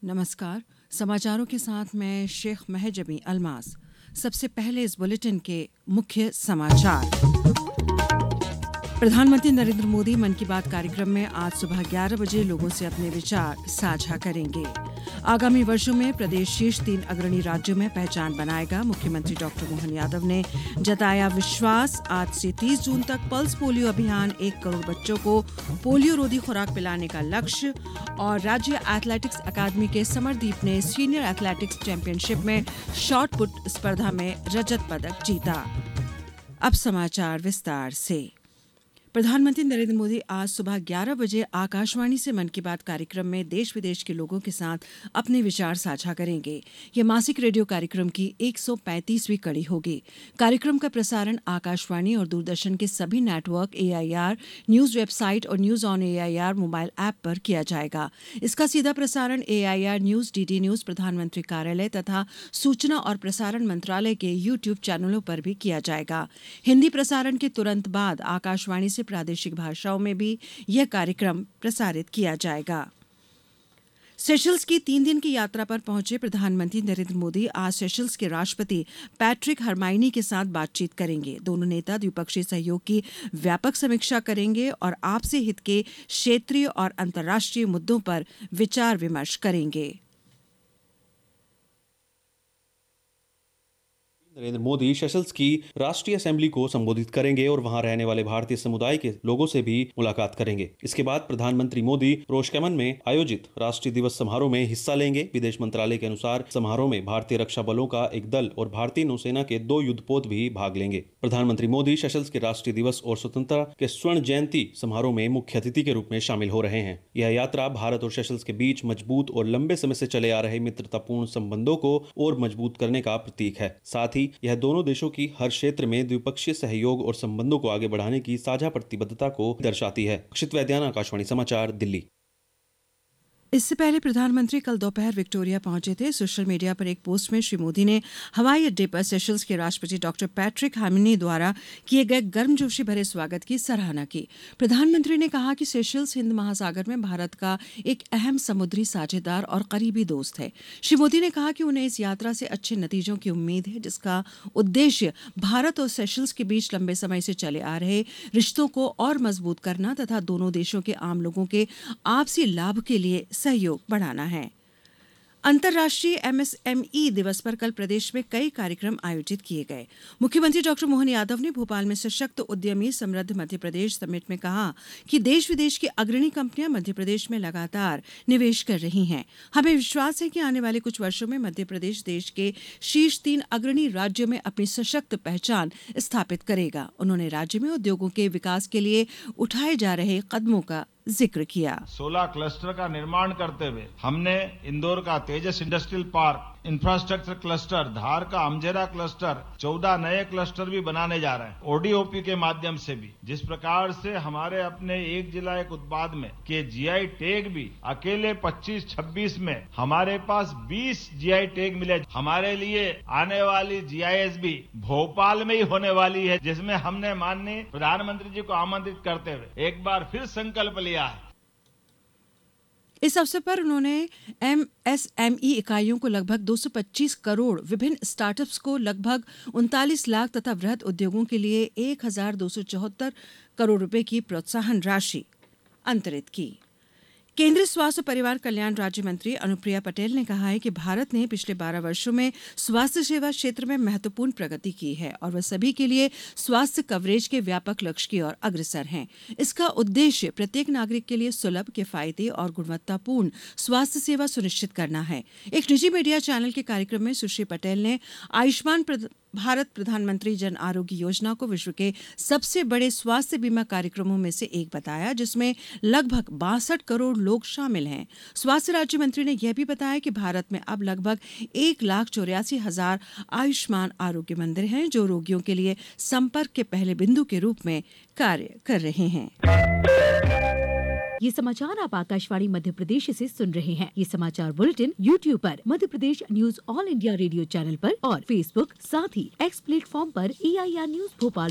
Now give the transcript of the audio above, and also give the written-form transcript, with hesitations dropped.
नमस्कार। समाचारों के साथ मैं शेख महजबी अल्मास। सबसे पहले इस बुलेटिन के मुख्य समाचार। प्रधानमंत्री नरेंद्र मोदी मन की बात कार्यक्रम में आज सुबह 11 बजे लोगों से अपने विचार साझा करेंगे। आगामी वर्षों में प्रदेश शीर्ष 3 अग्रणी राज्यों में पहचान बनाएगा। मुख्यमंत्री डॉक्टर मोहन यादव ने जताया विश्वास। आज से 30 जून तक पल्स पोलियो अभियान 1 करोड़ बच्चों को पोलियो रोधी खुराक पिलाने का लक्ष्य। और राज्य एथलेटिक्स अकादमी के समरदीप ने सीनियर एथलेटिक्स चैंपियनशिप में शॉट पुट स्पर्धा में रजत पदक जीता। अब समाचार विस्तार से। प्रधानमंत्री नरेंद्र मोदी आज सुबह 11 बजे आकाशवाणी से मन की बात कार्यक्रम में देश विदेश के लोगों के साथ अपने विचार साझा करेंगे। यह मासिक रेडियो कार्यक्रम की 135वीं कड़ी होगी। कार्यक्रम का प्रसारण आकाशवाणी और दूरदर्शन के सभी नेटवर्क, AIR न्यूज वेबसाइट और news on AIR mobile app पर किया जाएगा। इसका सीधा प्रसारण AIR न्यूज, DD न्यूज, प्रधानमंत्री कार्यालय तथा सूचना और प्रसारण मंत्रालय के YouTube चैनलों पर भी किया जाएगा। हिन्दी प्रसारण के तुरंत बाद आकाशवाणी से प्रादेशिक भाषाओं में भी यह कार्यक्रम प्रसारित किया जाएगा। सेशल्स की 3 दिन की यात्रा पर पहुंचे प्रधानमंत्री नरेंद्र मोदी आज सेशल्स के राष्ट्रपति पैट्रिक हरमाइनी के साथ बातचीत करेंगे। दोनों नेता द्विपक्षीय सहयोग की व्यापक समीक्षा करेंगे और आपसी हित के क्षेत्रीय और अंतर्राष्ट्रीय मुद्दों पर विचार विमर्श करेंगे। नरेंद्र मोदी सेशल्स की राष्ट्रीय असेंबली को संबोधित करेंगे और वहां रहने वाले भारतीय समुदाय के लोगों से भी मुलाकात करेंगे। इसके बाद प्रधानमंत्री मोदी रोशकेमन में आयोजित राष्ट्रीय दिवस समारोह में हिस्सा लेंगे। विदेश मंत्रालय के अनुसार समारोह में भारतीय रक्षा बलों का एक दल और भारतीय नौसेना के 2 युद्धपोत भी भाग लेंगे। प्रधानमंत्री मोदी सेशल्स के राष्ट्रीय दिवस और स्वतंत्रता के स्वर्ण जयंती समारोह में मुख्य अतिथि के रूप में शामिल हो रहे हैं। यह यात्रा भारत और सेशल्स के बीच मजबूत और लंबे समय से चले आ रहे मित्रतापूर्ण संबंधों को और मजबूत करने का प्रतीक है। साथ ही यह दोनों देशों की हर क्षेत्र में द्विपक्षीय सहयोग और संबंधों को आगे बढ़ाने की साझा प्रतिबद्धता को दर्शाती है। अक्षित वैद्यान, आकाशवाणी समाचार, दिल्ली। इससे पहले प्रधानमंत्री कल दोपहर विक्टोरिया पहुंचे थे। सोशल मीडिया पर एक पोस्ट में श्री मोदी ने हवाई अड्डे पर सेशल्स के राष्ट्रपति डॉक्टर पैट्रिक हरमाइनी द्वारा किए गए गर्मजोशी भरे स्वागत की सराहना की। प्रधानमंत्री ने कहा कि सेशल्स हिंद महासागर में भारत का एक अहम समुद्री साझेदार और करीबी दोस्त है। श्री मोदी ने कहा कि उन्हें इस यात्रा से अच्छे नतीजों की उम्मीद है, जिसका उद्देश्य भारत और सेशल्स के बीच लंबे समय से चले आ रहे रिश्तों को और मजबूत करना तथा दोनों देशों के आम लोगों के आपसी लाभ के लिए सहयोग बढ़ाना है। अंतर्राष्ट्रीय MSME दिवस पर कल प्रदेश में कई कार्यक्रम आयोजित किए गए। मुख्यमंत्री डॉक्टर मोहन यादव ने भोपाल में सशक्त उद्यमी समृद्ध मध्य प्रदेश समिट में कहा कि देश विदेश की अग्रणी कंपनियां मध्य प्रदेश में लगातार निवेश कर रही हैं। हमें विश्वास है कि आने वाले कुछ वर्षों में मध्य प्रदेश देश के शीर्ष 3 अग्रणी राज्यों में अपनी सशक्त पहचान स्थापित करेगा। उन्होंने राज्य में उद्योगों के विकास के लिए उठाए जा रहे कदमों का जिक्र किया। 16 क्लस्टर का निर्माण करते हुए हमने इंदौर का तेजस इंडस्ट्रियल पार्क, इंफ्रास्ट्रक्चर क्लस्टर, धार का अमजेरा क्लस्टर, 14 नए क्लस्टर भी बनाने जा रहे हैं ODOP के माध्यम से भी। जिस प्रकार से हमारे अपने एक जिला एक उत्पाद में के GI टैग भी अकेले 25-26 में हमारे पास 20 GI टैग मिले। हमारे लिए आने वाली GIS भी भोपाल में ही होने वाली है, जिसमें हमने माननीय प्रधानमंत्री जी को आमंत्रित करते हुए एक बार फिर संकल्प लिया है। इस अवसर पर उन्होंने MSME इकाइयों को लगभग 225 करोड़, विभिन्न स्टार्टअप्स को लगभग 39 लाख तथा वृहद उद्योगों के लिए 1274 करोड़ रुपए की प्रोत्साहन राशि अंतरित की। केंद्रीय स्वास्थ्य और परिवार कल्याण राज्य मंत्री अनुप्रिया पटेल ने कहा है कि भारत ने पिछले 12 वर्षों में स्वास्थ्य सेवा क्षेत्र में महत्वपूर्ण प्रगति की है और वह सभी के लिए स्वास्थ्य कवरेज के व्यापक लक्ष्य की ओर अग्रसर हैं। इसका उद्देश्य प्रत्येक नागरिक के लिए सुलभ, किफायती और गुणवत्तापूर्ण स्वास्थ्य सेवा सुनिश्चित करना है। एक निजी मीडिया चैनल के कार्यक्रम में सुश्री पटेल ने आयुष्मान भारत प्रधानमंत्री जन आरोग्य योजना को विश्व के सबसे बड़े स्वास्थ्य बीमा कार्यक्रमों में से एक बताया, जिसमें लगभग 62 करोड़ लोग शामिल हैं। स्वास्थ्य राज्य मंत्री ने यह भी बताया कि भारत में अब लगभग 1,84,000 आयुष्मान आरोग्य मंदिर हैं, जो रोगियों के लिए संपर्क के पहले बिंदु के रूप में कार्य कर रहे हैं। ये समाचार आप आकाशवाणी मध्य प्रदेश से सुन रहे हैं। ये समाचार बुलेटिन YouTube पर Madhya Pradesh news all India radio channel पर और Facebook साथ ही X प्लेटफॉर्म पर AIR न्यूज भोपाल